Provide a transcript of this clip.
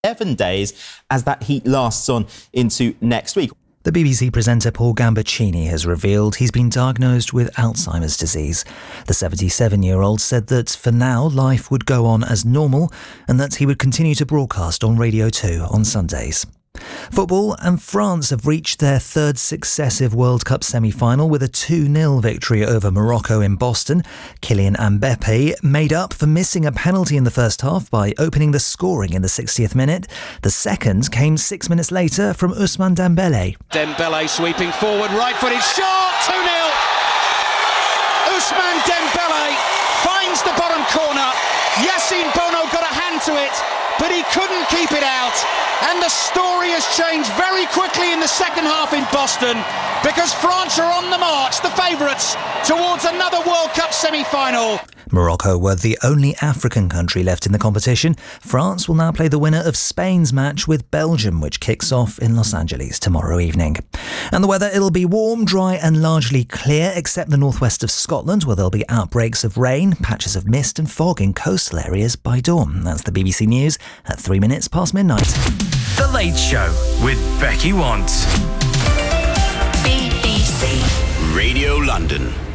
11 days as that heat lasts on into next week. The BBC presenter Paul Gambaccini has revealed he's been diagnosed with Alzheimer's disease. The 77-year-old said that for now life would go on as normal and that he would continue to broadcast on Radio 2 on Sundays. Football, and France have reached their third successive World Cup semi-final with a 2-0 victory over Morocco in Boston. Kylian Mbappe made up for missing a penalty in the first half by opening the scoring in the 60th minute. The second came 6 minutes later from Ousmane Dembélé. Dembélé sweeping forward, right-footed shot, 2-0! Ousmane Dembélé finds the bottom corner. Yassine Bono got a hand to it, but he couldn't keep it out. And the story has changed very quickly in the second half in Boston because France are on the march, the favourites, towards another World Cup semi-final. Morocco were the only African country left in the competition. France will now play the winner of Spain's match with Belgium, which kicks off in Los Angeles tomorrow evening. And the weather, it'll be warm, dry and largely clear, except the northwest of Scotland, where there'll be outbreaks of rain, patches of mist and fog in coastal areas by dawn. That's the BBC News at 3 minutes past midnight. The Late Show with Becky Want. BBC Radio London.